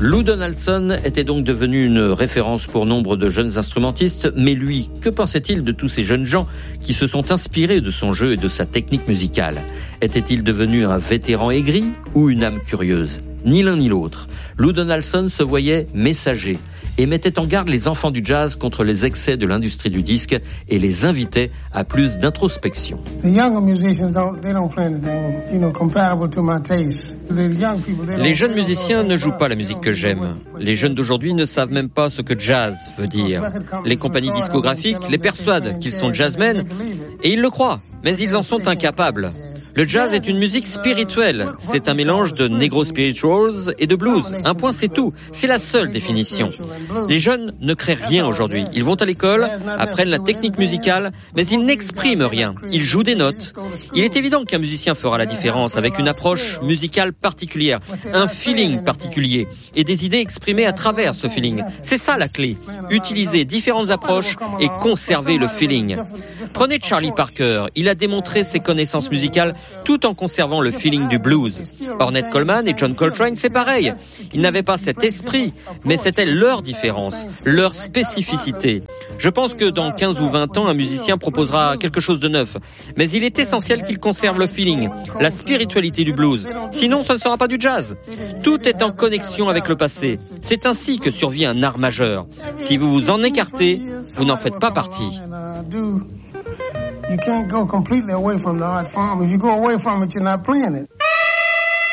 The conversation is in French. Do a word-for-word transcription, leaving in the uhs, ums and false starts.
Lou Donaldson était donc devenu une référence pour nombre de jeunes instrumentistes, mais lui, que pensait-il de tous ces jeunes gens qui se sont inspirés de son jeu et de sa technique musicale ? Était-il devenu un vétéran aigri ou une âme curieuse ? Ni l'un ni l'autre. Lou Donaldson se voyait messager et mettait en garde les enfants du jazz contre les excès de l'industrie du disque et les invitait à plus d'introspection. Les jeunes musiciens ne jouent pas la musique que j'aime. Les jeunes d'aujourd'hui ne savent même pas ce que jazz veut dire. Les compagnies discographiques les persuadent qu'ils sont jazzmen et ils le croient, mais ils en sont incapables. Le jazz est une musique spirituelle. C'est un mélange de negro spirituals et de blues. Un point, c'est tout. C'est la seule définition. Les jeunes ne créent rien aujourd'hui. Ils vont à l'école, apprennent la technique musicale, mais ils n'expriment rien. Ils jouent des notes. Il est évident qu'un musicien fera la différence avec une approche musicale particulière, un feeling particulier et des idées exprimées à travers ce feeling. C'est ça la clé. Utiliser différentes approches et conserver le feeling. Prenez Charlie Parker. Il a démontré ses connaissances musicales tout en conservant le feeling du blues. Ornette Coleman et John Coltrane, c'est pareil. Ils n'avaient pas cet esprit, mais c'était leur différence, leur spécificité. Je pense que dans quinze ou vingt ans, un musicien proposera quelque chose de neuf. Mais il est essentiel qu'il conserve le feeling, la spiritualité du blues. Sinon, ce ne sera pas du jazz. Tout est en connexion avec le passé. C'est ainsi que survit un art majeur. Si vous vous en écartez, vous n'en faites pas partie. You can't go completely away from the art form. If you go away from it, you're not playing it.